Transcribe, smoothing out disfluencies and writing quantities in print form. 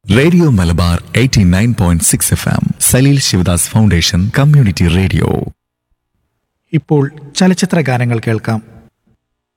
Radio Malabar 89.6 FM Saleel Sivadas foundation community radio. ഇപ്പോൾ ചലച്ചിത്ര ഗാനങ്ങൾ കേൾക്കാം.